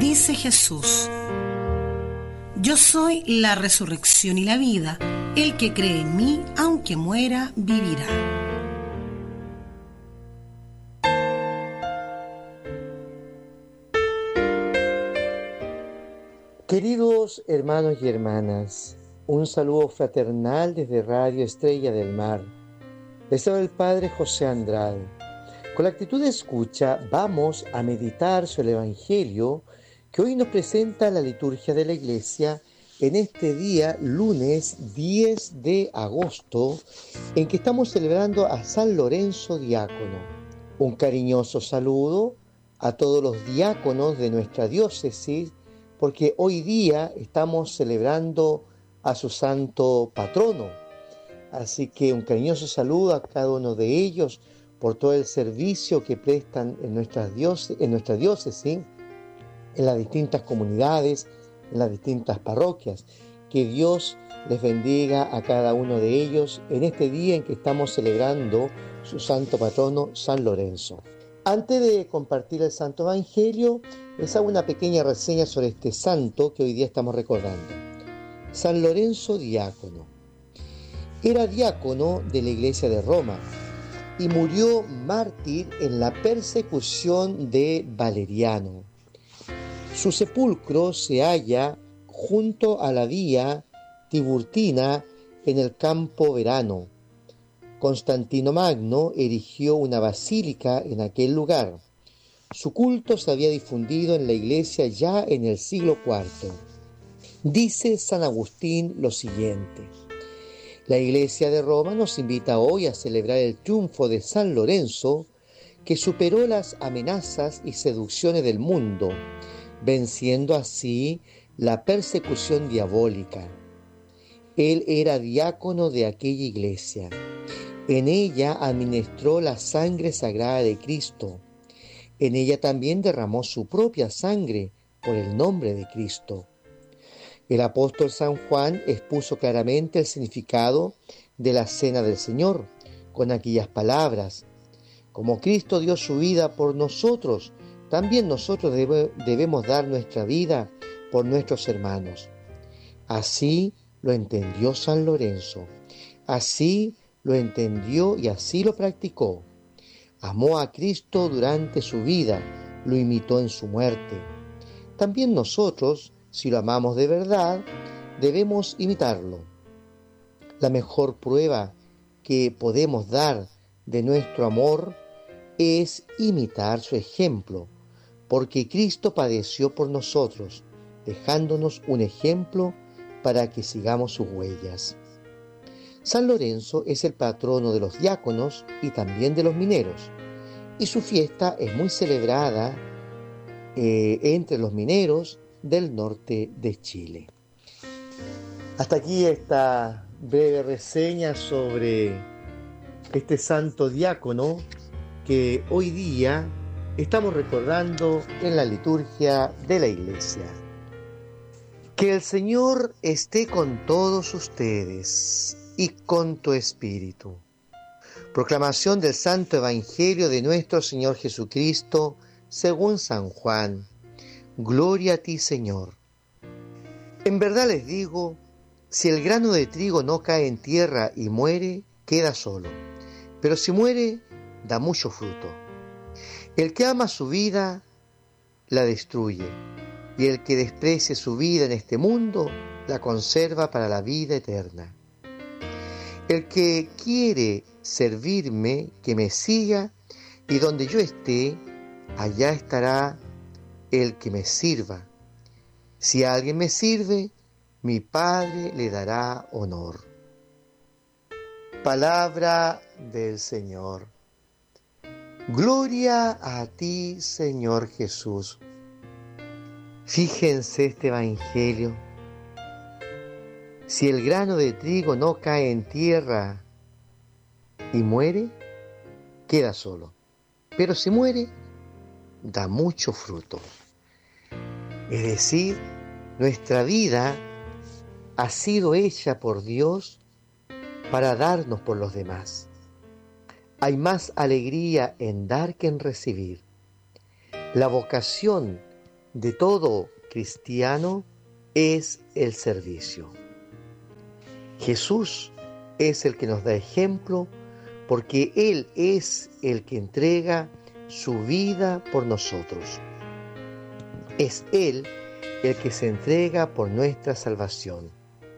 Dice Jesús: yo soy la resurrección y la vida. El que cree en mí, aunque muera, vivirá. Queridos hermanos y hermanas, un saludo fraternal desde Radio Estrella del Mar. Les habla el Padre José Andrade. Con la actitud de escucha vamos a meditar sobre el Evangelio que hoy nos presenta la liturgia de la Iglesia en este día, lunes 10 de agosto, en que estamos celebrando a San Lorenzo Diácono. Un cariñoso saludo a todos los diáconos de nuestra diócesis, porque hoy día estamos celebrando a su santo patrono. Así que un cariñoso saludo a cada uno de ellos por todo el servicio que prestan en nuestra diócesis, en las distintas comunidades, en las distintas parroquias. Que Dios les bendiga a cada uno de ellos en este día en que estamos celebrando su santo patrono, San Lorenzo. Antes de compartir el Santo Evangelio, les hago una pequeña reseña sobre este santo que hoy día estamos recordando. San Lorenzo Diácono. Era diácono de la Iglesia de Roma y murió mártir en la persecución de Valeriano. Su sepulcro se halla junto a la vía Tiburtina en el Campo Verano. Constantino Magno erigió una basílica en aquel lugar. Su culto se había difundido en la iglesia ya en el siglo IV. Dice San Agustín lo siguiente: la iglesia de Roma nos invita hoy a celebrar el triunfo de San Lorenzo, que superó las amenazas y seducciones del mundo, venciendo así la persecución diabólica. Él era diácono de aquella iglesia. En ella administró la sangre sagrada de Cristo. En ella también derramó su propia sangre por el nombre de Cristo. El apóstol San Juan expuso claramente el significado de la cena del Señor con aquellas palabras: como Cristo dio su vida por nosotros, también nosotros debemos dar nuestra vida por nuestros hermanos. Así lo entendió San Lorenzo. Así lo entendió y así lo practicó. Amó a Cristo durante su vida, lo imitó en su muerte. También nosotros, si lo amamos de verdad, debemos imitarlo. La mejor prueba que podemos dar de nuestro amor es imitar su ejemplo, porque Cristo padeció por nosotros, dejándonos un ejemplo para que sigamos sus huellas. San Lorenzo es el patrono de los diáconos y también de los mineros, y su fiesta es muy celebrada entre los mineros del norte de Chile. Hasta aquí esta breve reseña sobre este santo diácono que hoy día estamos recordando en la liturgia de la iglesia. Que el Señor esté con todos ustedes y con tu espíritu. Proclamación del Santo Evangelio de nuestro Señor Jesucristo según San Juan. Gloria a ti, Señor. En verdad les digo, si el grano de trigo no cae en tierra y muere, queda solo. Pero si muere, da mucho fruto. El que ama su vida, la destruye. Y el que desprecie su vida en este mundo, la conserva para la vida eterna. El que quiere servirme, que me siga, y donde yo esté, allá estará el que me sirva. Si alguien me sirve, mi Padre le dará honor. Palabra del Señor. Gloria a ti, Señor Jesús. Fíjense este Evangelio. Si el grano de trigo no cae en tierra y muere, queda solo. Pero si muere, da mucho fruto. Es decir, nuestra vida ha sido hecha por Dios para darnos por los demás. Hay más alegría en dar que en recibir. La vocación de todo cristiano es el servicio. Jesús es el que nos da ejemplo porque Él es el que entrega su vida por nosotros. Es Él el que se entrega por nuestra salvación.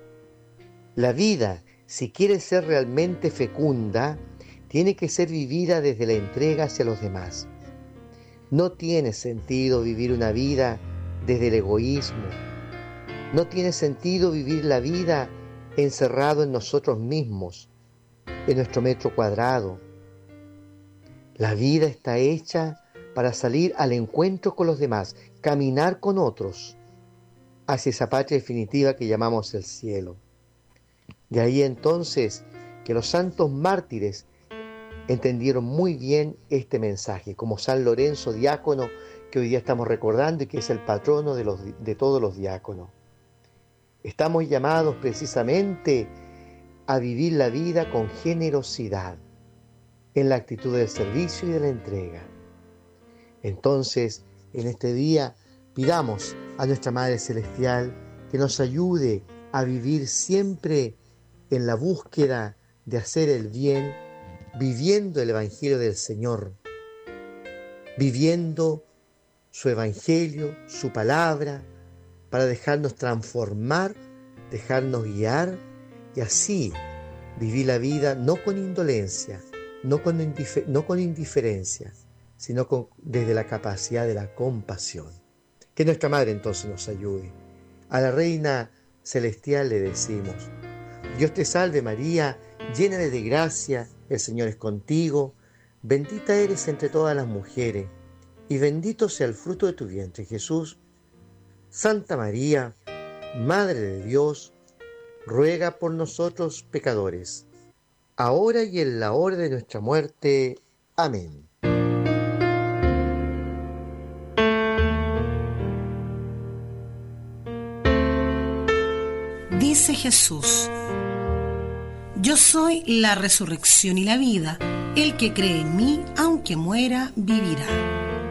La vida, si quiere ser realmente fecunda, tiene que ser vivida desde la entrega hacia los demás. No tiene sentido vivir una vida desde el egoísmo. No tiene sentido vivir la vida encerrado en nosotros mismos, en nuestro metro cuadrado. La vida está hecha para salir al encuentro con los demás, caminar con otros hacia esa patria definitiva que llamamos el cielo. De ahí entonces que los santos mártires entendieron muy bien este mensaje, como San Lorenzo diácono, que hoy día estamos recordando y que es el patrono de todos los diáconos. Estamos llamados precisamente a vivir la vida con generosidad, en la actitud del servicio y de la entrega. Entonces, en este día, pidamos a nuestra Madre Celestial que nos ayude a vivir siempre en la búsqueda de hacer el bien, viviendo el Evangelio del Señor, viviendo su Evangelio, su palabra, para dejarnos transformar, dejarnos guiar y así vivir la vida no con indolencia, no con indiferencia, sino desde la capacidad de la compasión. Que nuestra Madre entonces nos ayude. A la Reina Celestial le decimos: Dios te salve María, llena de gracia, el Señor es contigo, bendita eres entre todas las mujeres, y bendito sea el fruto de tu vientre, Jesús. Santa María, Madre de Dios, ruega por nosotros pecadores, ahora y en la hora de nuestra muerte. Amén. Dice Jesús: Yo soy la resurrección y la vida. El que cree en mí, aunque muera, vivirá.